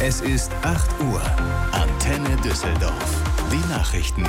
Es ist 8 Uhr. Antenne Düsseldorf. Die Nachrichten.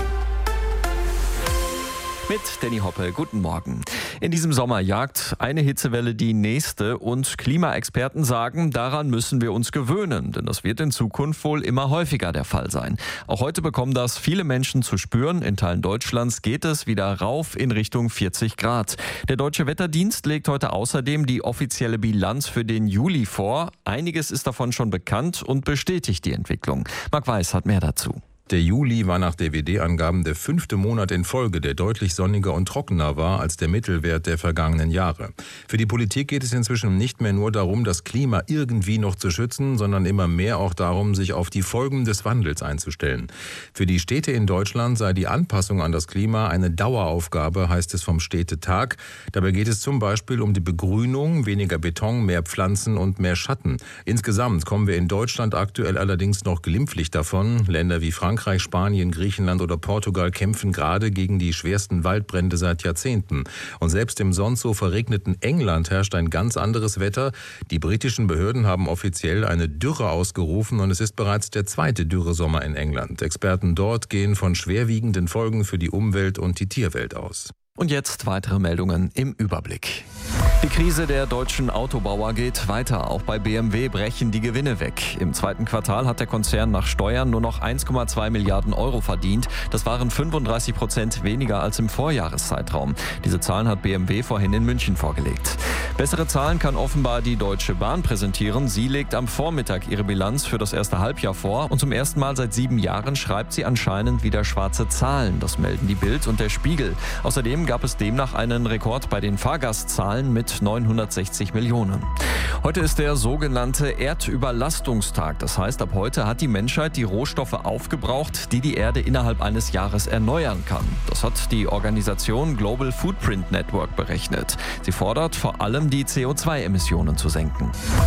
Mit Danny Hoppe, guten Morgen. In diesem Sommer jagt eine Hitzewelle die nächste und Klimaexperten sagen, daran müssen wir uns gewöhnen, denn das wird in Zukunft wohl immer häufiger der Fall sein. Auch heute bekommen das viele Menschen zu spüren. In Teilen Deutschlands geht es wieder rauf in Richtung 40 Grad. Der Deutsche Wetterdienst legt heute außerdem die offizielle Bilanz für den Juli vor. Einiges ist davon schon bekannt und bestätigt die Entwicklung. Marc Weiß hat mehr dazu. Der Juli war nach DWD-Angaben der 5. Monat in Folge, der deutlich sonniger und trockener war als der Mittelwert der vergangenen Jahre. Für die Politik geht es inzwischen nicht mehr nur darum, das Klima irgendwie noch zu schützen, sondern immer mehr auch darum, sich auf die Folgen des Wandels einzustellen. Für die Städte in Deutschland sei die Anpassung an das Klima eine Daueraufgabe, heißt es vom Städtetag. Dabei geht es zum Beispiel um die Begrünung, weniger Beton, mehr Pflanzen und mehr Schatten. Insgesamt kommen wir in Deutschland aktuell allerdings noch glimpflich davon. Länder wie Frankreich, Spanien, Griechenland oder Portugal kämpfen gerade gegen die schwersten Waldbrände seit Jahrzehnten. Und selbst im sonst so verregneten England herrscht ein ganz anderes Wetter. Die britischen Behörden haben offiziell eine Dürre ausgerufen und es ist bereits der zweite Dürresommer in England. Experten dort gehen von schwerwiegenden Folgen für die Umwelt und die Tierwelt aus. Und jetzt weitere Meldungen im Überblick. Die Krise der deutschen Autobauer geht weiter. Auch bei BMW brechen die Gewinne weg. Im zweiten Quartal hat der Konzern nach Steuern nur noch 1,2 Milliarden Euro verdient. Das waren 35% weniger als im Vorjahreszeitraum. Diese Zahlen hat BMW vorhin in München vorgelegt. Bessere Zahlen kann offenbar die Deutsche Bahn präsentieren. Sie legt am Vormittag ihre Bilanz für das erste Halbjahr vor. Und zum ersten Mal seit 7 Jahren schreibt sie anscheinend wieder schwarze Zahlen. Das melden die Bild und der Spiegel. Außerdem gab es demnach einen Rekord bei den Fahrgastzahlen mit 960 Millionen. Heute ist der sogenannte Erdüberlastungstag. Das heißt, ab heute hat die Menschheit die Rohstoffe aufgebraucht, die die Erde innerhalb eines Jahres erneuern kann. Das hat die Organisation Global Footprint Network berechnet. Sie fordert vor allem, die CO2-Emissionen zu senken.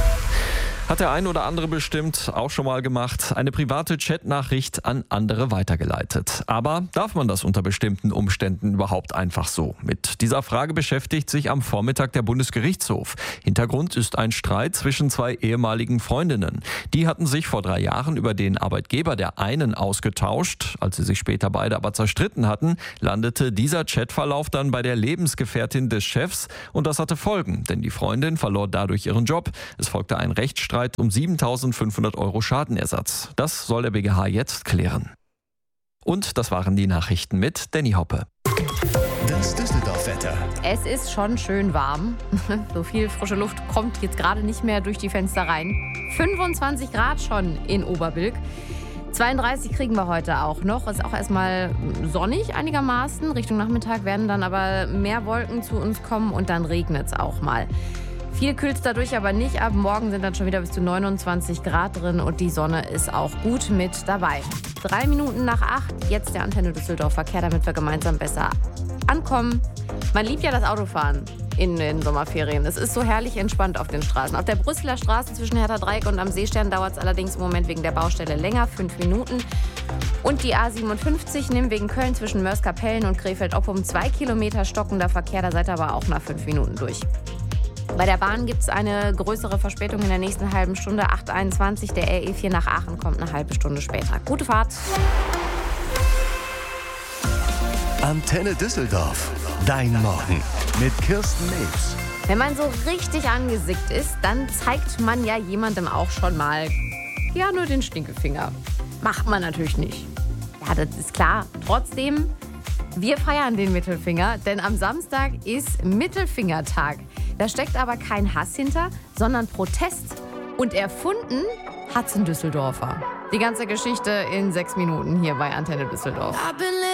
Hat der ein oder andere bestimmt auch schon mal gemacht, eine private Chatnachricht an andere weitergeleitet. Aber darf man das unter bestimmten Umständen überhaupt einfach so? Mit dieser Frage beschäftigt sich am Vormittag der Bundesgerichtshof. Hintergrund ist ein Streit zwischen 2 ehemaligen Freundinnen. Die hatten sich vor 3 Jahren über den Arbeitgeber der einen ausgetauscht. Als sie sich später beide aber zerstritten hatten, landete dieser Chatverlauf dann bei der Lebensgefährtin des Chefs. Und das hatte Folgen, denn die Freundin verlor dadurch ihren Job. Es folgte ein Rechtsstreit um 7.500 Euro Schadenersatz. Das soll der BGH jetzt klären. Und das waren die Nachrichten mit Danny Hoppe. Das Düsseldorf-Wetter. Es ist schon schön warm. So viel frische Luft kommt jetzt gerade nicht mehr durch die Fenster rein. 25 Grad schon in Oberbilk. 32 kriegen wir heute auch noch. Ist auch erstmal sonnig einigermaßen. Richtung Nachmittag werden dann aber mehr Wolken zu uns kommen und dann regnet es auch mal. Viel kühlt es dadurch aber nicht. Ab morgen sind dann schon wieder bis zu 29 Grad drin und die Sonne ist auch gut mit dabei. 3 Minuten nach 8, jetzt der Antenne Düsseldorf Verkehr, damit wir gemeinsam besser ankommen. Man liebt ja das Autofahren in den Sommerferien. Es ist so herrlich entspannt auf den Straßen. Auf der Brüsseler Straße zwischen Hertha Dreieck und am Seestern dauert es allerdings im Moment wegen der Baustelle länger, 5 Minuten. Und die A57 nimmt wegen Köln zwischen Mörs-Kapellen und Krefeld-Oppum 2 Kilometer stockender Verkehr. Da seid ihr aber auch nach 5 Minuten durch. Bei der Bahn gibt es eine größere Verspätung in der nächsten halben Stunde. 8:21, der RE4 nach Aachen kommt eine halbe Stunde später. Gute Fahrt. Antenne Düsseldorf. Dein Morgen mit Kirsten Mewes. Wenn man so richtig angesickt ist, dann zeigt man ja jemandem auch schon mal, ja, nur den Stinkefinger. Macht man natürlich nicht. Ja, das ist klar. Trotzdem, wir feiern den Mittelfinger, denn am Samstag ist Mittelfingertag. Da steckt aber kein Hass hinter, sondern Protest. Und erfunden hat's ein Düsseldorfer. Die ganze Geschichte in 6 Minuten hier bei Antenne Düsseldorf.